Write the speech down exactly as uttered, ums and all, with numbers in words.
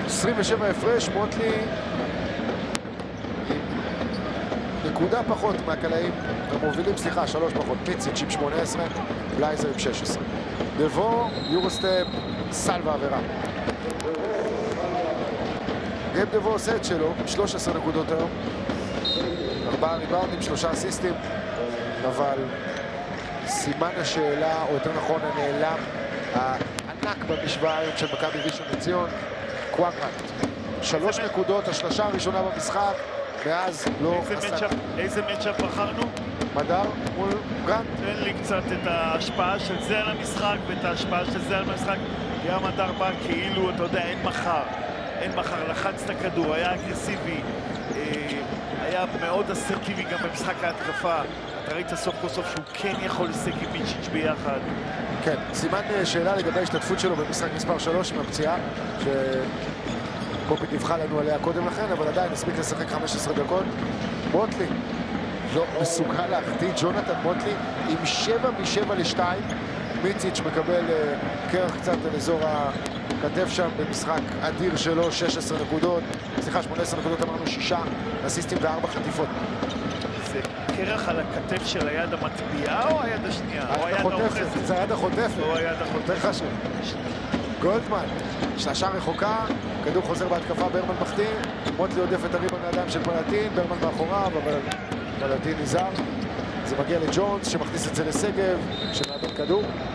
עשרים ושבע הפרש, מוטלי נקודה פחות מהקלעים המובילים, סליחה, שלוש פחות. מיציץ' עם שמונה עשרה, בלייזר עם שש עשרה. דבו, יורוסטפ, סל ועבירה. גייב דבו עושה את שלו, שלוש עשרה נקודות היום. ארבעה ריבאונדים, שלושה אסיסטים. אבל סימן השאלה, או יותר נכון הנעלם, הענק במשוואה היום של מכבי ראשון לציון, קוואקרט. שלוש נקודות, השלושה הראשונה במשחק, מאז לא עשה. איזה מצ'אפ בחרנו? מדר מול גרנט. תן לי קצת את ההשפעה של זה על המשחק ואת ההשפעה של זה על המשחק. היה מדר בא כאילו, אתה יודע, אין מחר. אין מחר, לחץ את הכדור, היה אגרסיבי, היה מאוד אסרטיבי גם במשחק ההתקפה. אתה ראית סוף כל סוף שהוא כן יכול לשחק עם מיצ'יץ' ביחד. כן, סימן שאלה לגבי ההשתתפות שלו במשחק מספר שלוש עם הפציעה, שפופי דיווחה לנו עליה קודם לכן, אבל עדיין הספיק לשחק חמש עשרה דקות. מוטלי לא מסוגל להחטיא, ג'ונתן מוטלי עם שבע משבע לשתיים. מיציץ' מקבל קרח קצת על אזור הכתף שם במשחק אדיר שלו, שש עשרה נקודות, סליחה, שמונה עשרה נקודות, אמרנו שישה אסיסטים וארבע חטיפות. זה קרח על הכתף של היד המטביעה או היד השנייה? או היד האוחזת? זה היד החוטפת. או היד החוטפת. חשוב. גולדמן, שלשה רחוקה, כדור חוזר בהתקפה, ברמן מחטיא, מוטלי עודף את הריבון לידיים של פלטין, ברמן מאחוריו, אבל פלטין נזהר. זה מגיע לג'ונס שמכניס את זה לשגב, שמאבד כדור.